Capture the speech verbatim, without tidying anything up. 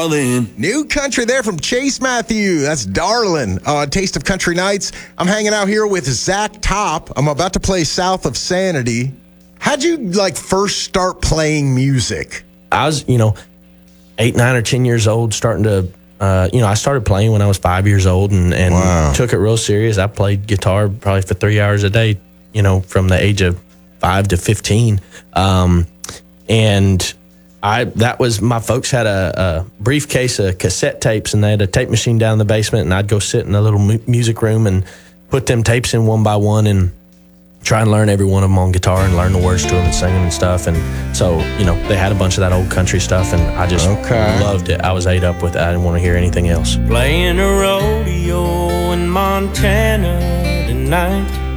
Darlin'. New country there from Chase Matthew. That's Darlin'. Uh, Taste of Country Nights. I'm hanging out here with Zach Top. I'm about to play South of Sanity. How'd you, like, first start playing music? I was, you know, eight, nine, or ten years old, starting to, uh, you know, I started playing when I was five years old and, and Wow. took it real serious. I played guitar probably for three hours a day, you know, from the age of five to fifteen. Um, and I that was, my folks had a, a briefcase of cassette tapes, and they had a tape machine down in the basement, and I'd go sit in a little mu- music room and put them tapes in one by one and try and learn every one of them on guitar and learn the words to them and sing them and stuff. And so, you know, they had a bunch of that old country stuff, and I just Okay. loved it. I was ate up with it. I didn't want to hear anything else. Playing a rodeo in Montana tonight.